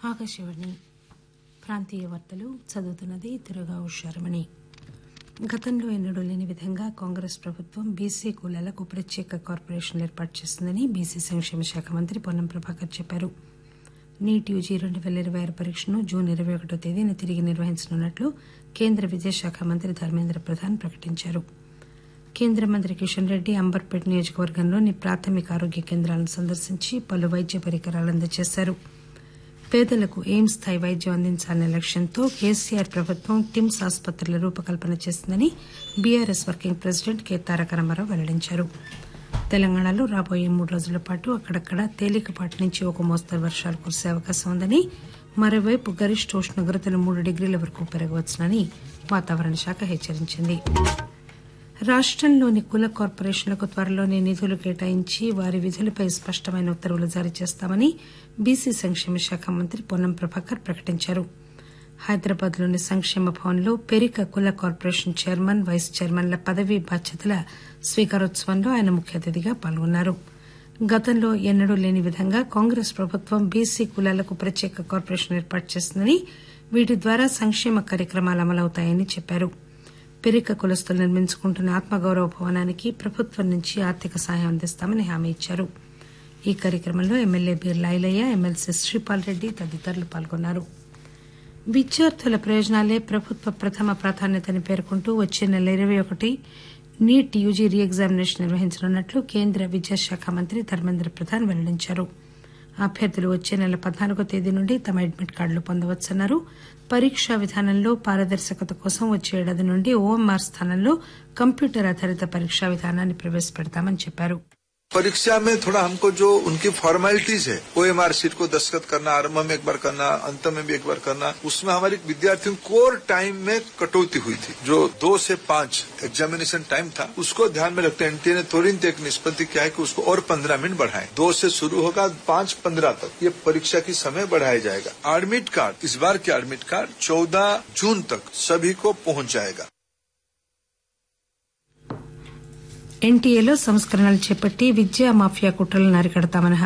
ఆకాశవాణి ప్రాంతీయ వార్తలు చదువుతున్నది తిరుగా ఉషారమణి. గతంలో ఎన్నడూ లేని విధంగా కాంగ్రెస్ ప్రభుత్వం బీసీ కులాలకు ప్రత్యేక కార్పొరేషన్లు ఏర్పాటు చేసిందని బీసీ సంక్షేమ శాఖ మంత్రి పొన్నం ప్రభాకర్ చెప్పారు. నీట్ యూజీ 2026 పరీక్షను జూన్ 21వ తేదీన తిరిగి నిర్వహించనున్నట్లు కేంద్ర విద్యాశాఖ మంత్రి ధర్మేంద్ర ప్రధాన్ ప్రకటించారు. కేంద్ర మంత్రి కిషన్ రెడ్డి అంబర్పేట్ నియోజకవర్గంలోని ప్రాథమిక ఆరోగ్య కేంద్రాలను సందర్శించి పలు వైద్య పరికరాలు అందజేశారు. పేదలకు ఎయిమ్స్ స్థాయి వైద్యం అందించాలనే లక్ష్యంతో కేసీఆర్ ప్రభుత్వం టిమ్స్ ఆసుపత్రుల రూపకల్పన చేసిందని బీఆర్ఎస్ వర్కింగ్ ప్రెసిడెంట్ కె తారక రామారావు వెల్లడించారు. తెలంగాణలో రాబోయే 3 రోజుల పాటు అక్కడక్కడ తేలికపాటి నుంచి ఒక మోస్తరు వర్షాలు కురిసే అవకాశం ఉందని, మరోవైపు గరిష్ట ఉష్ణోగ్రతలు 3 డిగ్రీల వరకు పెరగవచ్చునని వాతావరణ శాఖ హెచ్చరించింది. రాష్టంలోని కుల కార్పొరేషన్లకు త్వరలోనే నిధులు కేటాయించి వారి విధులపై స్పష్టమైన ఉత్తర్వులు జారీ చేస్తామని బీసీ సంక్షేమ శాఖ మంత్రి పొన్నం ప్రభాకర్ ప్రకటించారు. హైదరాబాద్లోని సంక్షేమ భవన్లో పెరిక కుల కార్పొరేషన్ చైర్మన్, వైస్ చైర్మన్ల పదవీ బాధ్యతల స్వీకారోత్సవంలో ఆయన ముఖ్య అతిథిగా పాల్గొన్నారు. గతంలో ఎన్నడూ లేని విధంగా కాంగ్రెస్ ప్రభుత్వం బీసీ కులాలకు ప్రత్యేక కార్పొరేషన్ ఏర్పాటు చేసిందని, వీటి ద్వారా సంక్షేమ కార్యక్రమాలు అమలవుతాయని చెప్పారు. పెరిక కులస్తులు నిర్మించుకుంటున్న ఆత్మగౌరవ భవనానికి ప్రభుత్వం నుంచి ఆర్థిక సాయం అందిస్తామని హామీ ఇచ్చారు. ఈ కార్యక్రమంలో ఎమ్మెల్యే బీర్లా ఐలయ్య, ఎమ్మెల్సీ శ్రీపాల్ రెడ్డి తదితరులు పాల్గొన్నారు. విద్యార్థుల ప్రయోజనాలే ప్రభుత్వ ప్రథమ ప్రాధాన్యతని పేర్కొంటూ వచ్చే నెల 21 నీట్ యూజీ రీ ఎగ్జామినేషన్ నిర్వహించనున్నట్లు కేంద్ర విద్యాశాఖ మంత్రి ధర్మేంద్ర ప్రధాన్ వెల్లడించారు. అభ్యర్థులు వచ్చే నెల 14వ తేదీ నుండి తమ అడ్మిట్ కార్డులు పొందవచ్చన్నారు. పరీక్షా విధానంలో పారదర్శకత కోసం వచ్చే ఏడాది నుండి ఓఎంఆర్ స్థానంలో కంప్యూటర్ ఆధారిత పరీక్షా విధానాన్ని ప్రవేశపెడతామని చెప్పారు. परीक्षा में थोड़ा हमको जो उनकी फॉर्मेलिटीज है, ओएमआर शीट को दस्तखत करना, आरंभ में एक बार करना, अंत में भी एक बार करना, उसमें हमारे विद्यार्थियों कोर टाइम में कटौती हुई थी. जो 2 से 5 एग्जामिनेशन टाइम था, उसको ध्यान में रखते एनटीए ने तुरंत एक निष्पत्ति किया है कि उसको और 15 मिनट बढ़ाएं. 2 से शुरू होगा, 5:15 तक ये परीक्षा की समय बढ़ाया जाएगा. एडमिट कार्ड, इस बार के एडमिट कार्ड 14 जून तक सभी को पहुंच जाएगा. ఎన్టీఏలో సంస్కరణలు చేపట్టి విద్యా మాఫియా కుట్రలను అరికడతామని